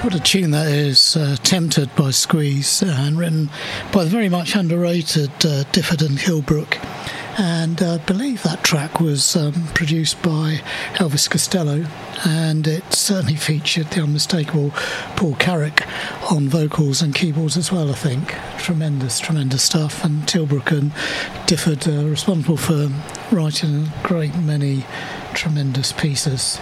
What a tune that is, Tempted by Squeeze, and written by the very much underrated Difford and Kilbrook. And I believe that track was produced by Elvis Costello, and it certainly featured the unmistakable Paul Carrack on vocals and keyboards as well, I think. Tremendous stuff. And Tilbrook and Difford are responsible for writing a great many tremendous pieces.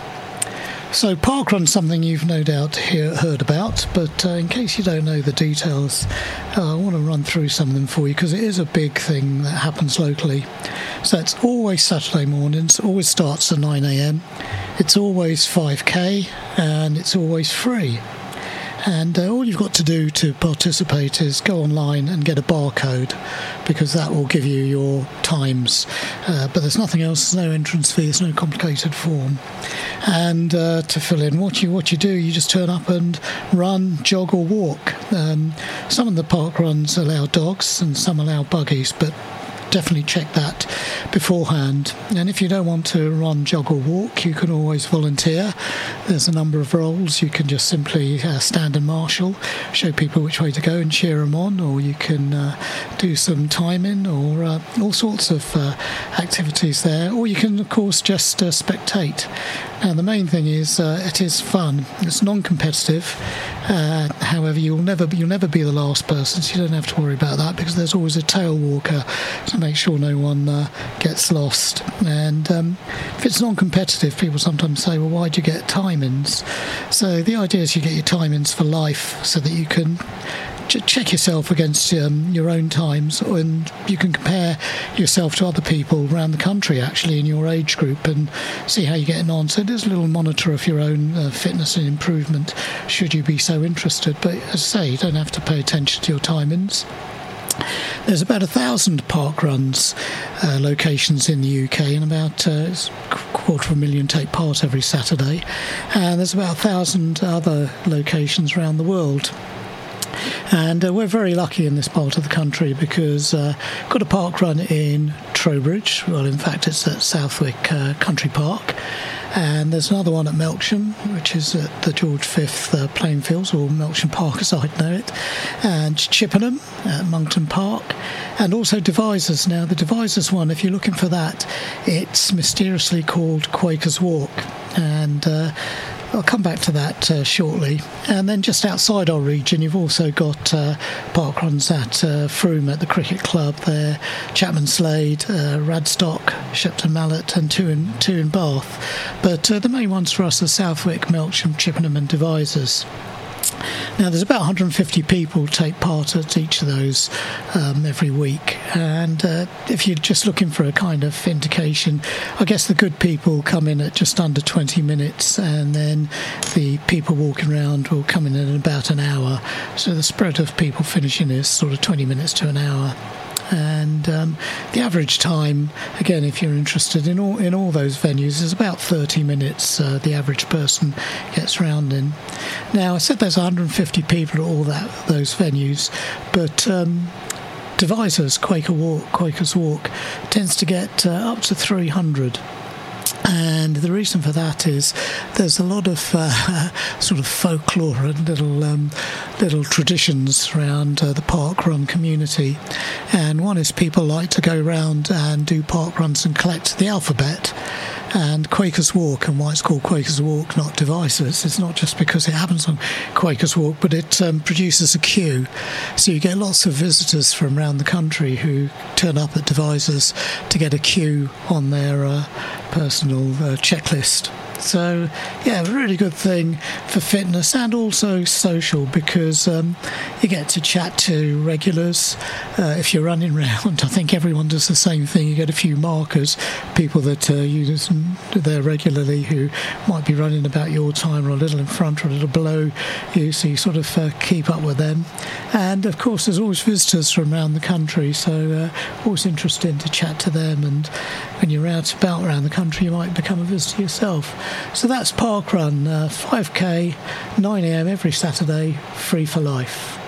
So parkrun's something you've no doubt heard about, but in case you don't know the details, I want to run through some of them for you because it is a big thing that happens locally. So it's always Saturday mornings, always starts at 9 a.m, it's always 5k, and it's always free. And all you've got to do to participate is go online and get a barcode, because that will give you your times. But there's nothing else, there's no entrance fee, there's no complicated form. And to fill in what you do, you just turn up and run, jog or walk. Some of the park runs allow dogs and some allow buggies, but definitely check that beforehand. And if you don't want to run, jog or walk, you can always volunteer. There's a number of roles. You can just simply stand and marshal, show people which way to go and cheer them on, or you can do some timing, or all sorts of activities there, or you can of course just spectate. Now the main thing is it is fun. It's non-competitive. However, you'll never be the last person, so you don't have to worry about that, because there's always a tail walker to make sure no one gets lost. And if it's non-competitive, people sometimes say, well, why do you get timings? So the idea is you get your timings for life, so that you can check yourself against your own times, and you can compare yourself to other people around the country actually in your age group and see how you're getting on. So there's a little monitor of your own fitness and improvement, should you be so interested. But as I say, you don't have to pay attention to your timings. There's about 1,000 park runs locations in the UK, and about 250,000 take part every Saturday, and there's about 1,000 other locations around the world. And we're very lucky in this part of the country, because we've got a park run in Trowbridge. Well, in fact, it's at Southwick Country Park. And there's another one at Melksham, which is at the George V playing fields, or Melksham Park as I'd know it, and Chippenham at Monkton Park, and also Devizes. Now, the Devizes one, if you're looking for that, it's mysteriously called Quakers Walk, and I'll come back to that shortly. And then just outside our region, you've also got park runs at Frome at the Cricket Club there, Chapman Slade, Radstock, Shepton Mallet, and two in Bath. But the main ones for us are Southwick, Melksham, Chippenham and Devizes. Now, there's about 150 people take part at each of those every week, and if you're just looking for a kind of indication, I guess the good people come in at just under 20 minutes, and then the people walking around will come in about an hour, so the spread of people finishing is sort of 20 minutes to an hour. And the average time, again, if you're interested in all those venues, is about 30 minutes the average person gets round in. Now, I said there's 150 people at all those venues, but Devizes, Quakers Walk, tends to get up to 300. And the reason for that is there's a lot of sort of folklore and little traditions around the park run community. And one is people like to go around and do park runs and collect the alphabet. And Quakers Walk, and why it's called Quakers Walk, not Devizes, it's not just because it happens on Quakers Walk, but it produces a queue. So you get lots of visitors from around the country who turn up at Devizes to get a queue on their personal checklist. So, yeah, a really good thing for fitness and also social, because you get to chat to regulars. If you're running around, I think everyone does the same thing. You get a few markers, people that you there regularly who might be running about your time, or a little in front or a little below you, so you sort of keep up with them. And, of course, there's always visitors from around the country, so always interesting to chat to them. And when you're out about around the country, you might become a visitor yourself. So that's Parkrun, 5k, 9 a.m. every Saturday, free for life.